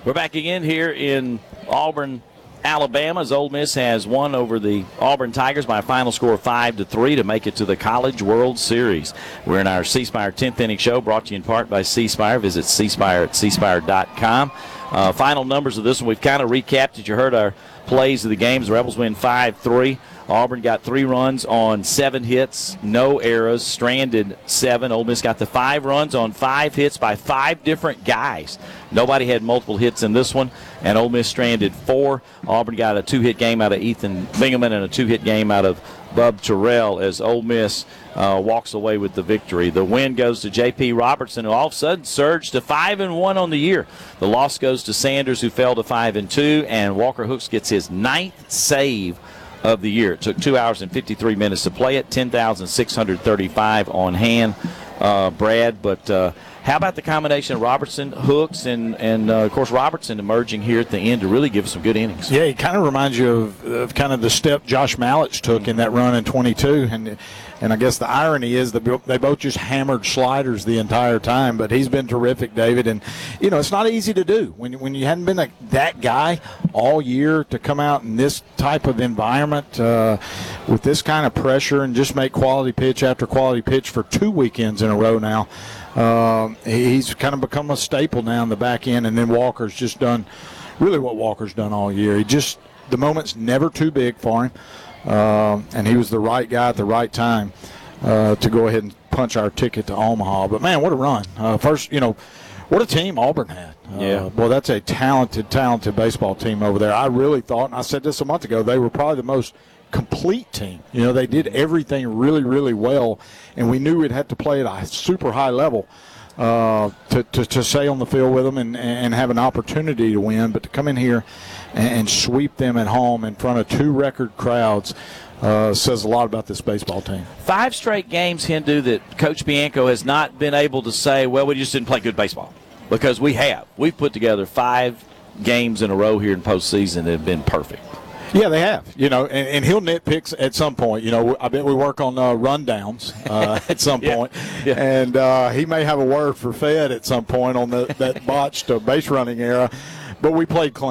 We're back again here in Auburn, Alabama, as Ole Miss has won over the Auburn Tigers by a final score of 5-3 to make it to the College World Series. We're in our C Spire 10th inning show, brought to you in part by C Spire. Visit cspire at cspire.com. Final numbers of this one, we've kind of recapped it. You heard our plays of the games. The Rebels win 5-3. Auburn got 3 runs on 7 hits, no errors, stranded 7. Ole Miss got the 5 runs on 5 hits by 5 different guys. Nobody had multiple hits in this one, and Ole Miss stranded 4. Auburn got a 2-hit game out of Ethan Bingaman and a 2-hit game out of Bub Terrell as Ole Miss walks away with the victory. The win goes to J.P. Robertson, who all of a sudden surged to 5-1 on the year. The loss goes to Sanders, who fell to 5-2, and Walker Hooks gets his 9th save of the year. It took 2 hours and 53 minutes to play it, 10,635 on hand, Brad. But how about the combination of Robertson, Hooks, and of course, Robertson emerging here at the end to really give some good innings? Yeah, he kind of reminds you of kind of the step Josh Malich took in that run in 22. And I guess the irony is that they both just hammered sliders the entire time. But he's been terrific, David. And, you know, it's not easy to do. When you hadn't been that guy all year to come out in this type of environment with this kind of pressure and just make quality pitch after quality pitch for 2 weekends in a row now. He's kind of become a staple now in the back end. And then Walker's just done really what Walker's done all year. The moment's never too big for him. And he was the right guy at the right time to go ahead and punch our ticket to Omaha. But, man, what a run. First, you know, what a team Auburn had. Well, that's a talented baseball team over there. I really thought, and I said this a month ago, they were probably the most complete team. You know, they did everything really, really well, and we knew we'd have to play at a super high level to stay on the field with them and have an opportunity to win. But to come in here and sweep them at home in front of 2 record crowds says a lot about this baseball team. 5 straight games, Hindu, that Coach Bianco has not been able to say, well, we just didn't play good baseball. Because we have. We've put together 5 games in a row here in postseason that have been perfect. Yeah, they have. You know, and he'll nitpick at some point. You know, I bet we work on rundowns at some point. Yeah. And he may have a word for Fed at some point on that botched base running era. But we played clean.